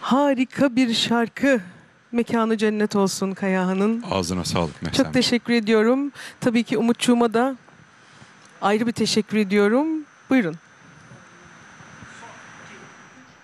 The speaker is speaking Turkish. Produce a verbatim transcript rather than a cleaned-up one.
Harika bir şarkı. Mekanı cennet olsun Kayahan'ın. Ağzına sağlık Mehsen. Çok teşekkür ediyorum. Tabii ki Umutçuğuma da ayrı bir teşekkür ediyorum. Buyurun.